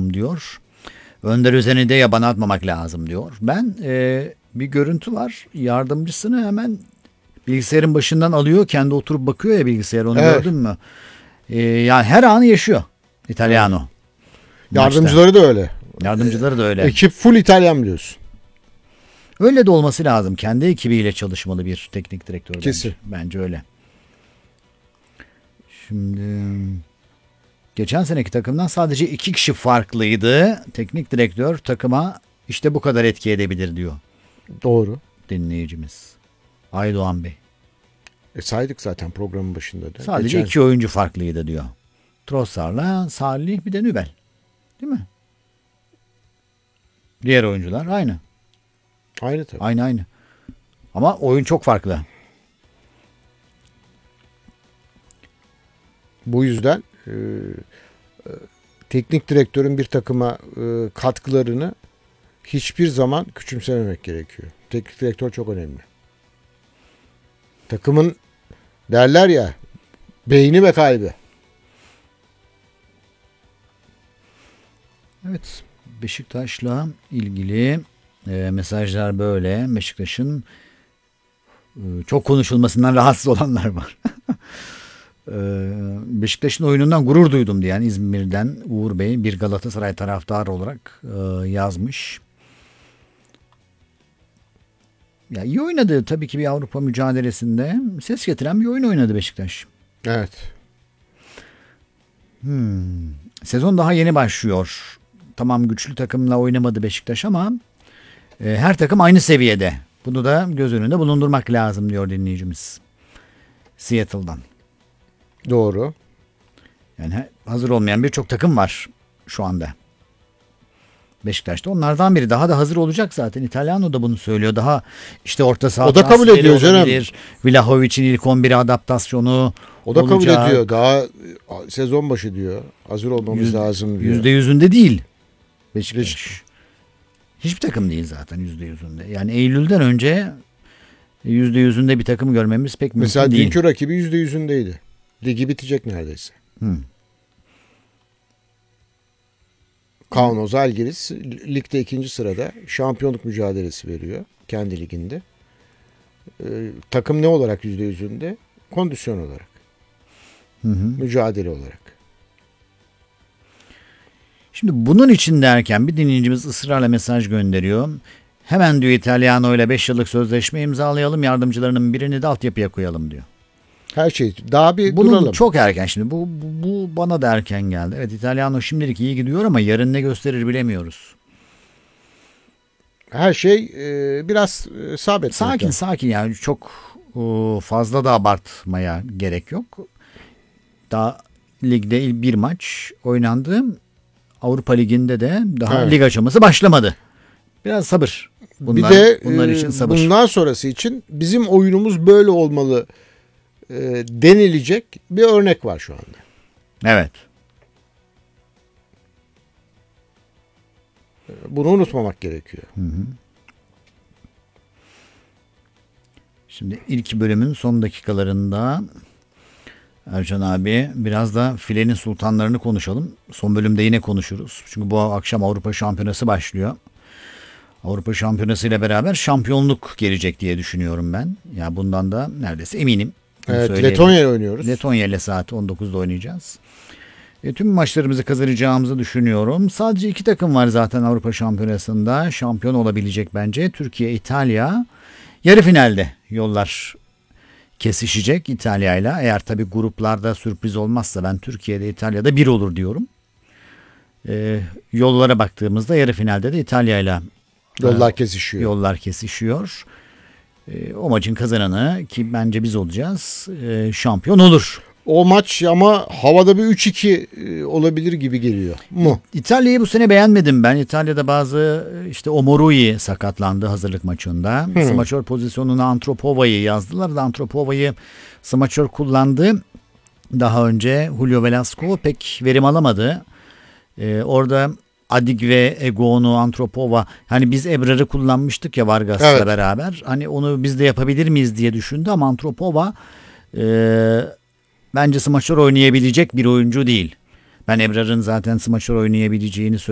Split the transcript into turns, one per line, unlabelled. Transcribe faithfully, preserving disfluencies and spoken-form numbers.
lazım diyor. Önder Özen'i de yabana atmamak lazım diyor. Ben e, bir görüntü var. Yardımcısını hemen bilgisayarın başından alıyor. Kendi oturup bakıyor ya bilgisayar. Onu
evet.
gördün mü? E, yani her anı yaşıyor İtalyano. Evet.
Yardımcıları da öyle.
Yardımcıları da öyle.
Ekip full İtalyan biliyorsun.
Öyle de olması lazım. Kendi ekibiyle çalışmalı bir teknik direktör.
Kesin.
Bence, bence öyle. Şimdi geçen seneki takımdan sadece iki kişi farklıydı. Teknik direktör takıma işte bu kadar etki edebilir diyor.
Doğru.
Dinleyicimiz. Aydoğan Bey.
E saydık zaten programın başında da.
Sadece Geçen... iki oyuncu farklıydı diyor. Trossard'la Salih bir de Nübel. Değil mi? Diğer oyuncular aynı.
Aynı tabii.
Aynı aynı. Ama oyun çok farklı.
Bu yüzden e, e, teknik direktörün bir takıma e, katkılarını hiçbir zaman küçümsememek gerekiyor. Teknik direktör çok önemli. Takımın derler ya beyni ve kalbi.
Evet. Beşiktaş'la ilgili e, mesajlar böyle. Beşiktaş'ın e, çok konuşulmasından rahatsız olanlar var. e, Beşiktaş'ın oyunundan gurur duydum diyen İzmir'den Uğur Bey bir Galatasaray taraftarı olarak e, yazmış. Ya iyi oynadı tabii ki bir Avrupa mücadelesinde. Ses getiren bir oyun oynadı Beşiktaş.
Evet.
Hmm. Sezon daha yeni başlıyor. Tamam güçlü takımla oynamadı Beşiktaş ama e, her takım aynı seviyede. Bunu da göz önünde bulundurmak lazım diyor dinleyicimiz. Seattle'dan.
Doğru.
Yani hazır olmayan birçok takım var şu anda. Beşiktaş'ta onlardan biri. Daha da hazır olacak zaten. İtalyano da bunu söylüyor. Daha işte orta saha
o da kabul ediyor canım.
Vlahovic'in ilk on biri adaptasyonu
o da
olacak.
Kabul ediyor. Daha sezon başı diyor. Hazır olmamız Yüz, lazım diyor.
Yüzde yüzünde değil. Beşiktaş. Beşiktaş. Hiçbir takım değil zaten yüzde yüzünde. Yani Eylül'den önce yüzde yüzünde bir takım görmemiz pek mümkün
Mesela
değil.
Mesela dünkü rakibi yüzde yüzündeydi. Ligi bitecek neredeyse.
Hmm.
Kaunas Žalgiris ligde ikinci sırada şampiyonluk mücadelesi veriyor kendi liginde. Ee, takım ne olarak yüzde yüzünde? Kondisyon olarak.
Hı hı.
Mücadele olarak.
Şimdi bunun için derken bir dinleyicimiz ısrarla mesaj gönderiyor. Hemen diyor İtalyano ile beş yıllık sözleşme imzalayalım, yardımcılarının birini de altyapıya koyalım diyor.
Her şey daha bir
Bunun
duralım.
çok erken şimdi. Bu, bu, bu bana da erken geldi. Evet İtalyano şimdilik iyi gidiyor ama yarın ne gösterir bilemiyoruz.
Her şey e, biraz e, sabit.
Sakin zaten. sakin yani çok e, fazla da abartmaya gerek yok. Daha ligde bir maç oynandı. Avrupa Ligi'nde de daha evet. lig aşaması başlamadı. Biraz sabır. Bunlar,
bir de
bunlar için sabır.
Bundan sonrası için bizim oyunumuz böyle olmalı e, denilecek bir örnek var şu anda.
Evet.
Bunu unutmamak gerekiyor.
Hı hı. Şimdi ilk bölümün son dakikalarında Ercan abi biraz da filenin sultanlarını konuşalım. Son bölümde yine konuşuruz. Çünkü bu akşam Avrupa Şampiyonası başlıyor. Avrupa Şampiyonası ile beraber şampiyonluk gelecek diye düşünüyorum ben. Ya yani bundan da neredeyse eminim.
Evet, Letonya ile oynuyoruz.
Letonya ile saat on dokuzda oynayacağız. E, tüm maçlarımızı kazanacağımızı düşünüyorum. Sadece iki takım var zaten Avrupa Şampiyonası'nda. Şampiyon olabilecek bence. Türkiye, İtalya. Yarı finalde yollar kesişecek İtalya ile. Eğer tabii gruplarda sürpriz olmazsa ben Türkiye'de İtalya'da bir olur diyorum. E, yollara baktığımızda yarı finalde de İtalya ile
yollar kesişiyor.
Yollar kesişiyor. E, o maçın kazananı ki bence biz olacağız e, şampiyon olur.
O maç ama havada bir üç iki olabilir gibi geliyor mu?
İtalya'yı bu sene beğenmedim ben. İtalya'da bazı işte Omorui sakatlandı hazırlık maçında. Hmm. Smaçör pozisyonuna Antropova'yı yazdılar da Antropova'yı smaçör kullandı. Daha önce Julio Velasco pek verim alamadı. Ee, orada Adig ve Ego'nu Antropova hani biz Ebrar'ı kullanmıştık ya Vargas'la evet. beraber. Hani onu biz de yapabilir miyiz diye düşündü ama Antropova eee bence smaçör oynayabilecek bir oyuncu değil. Ben Ebrar'ın zaten smaçör oynayabileceğini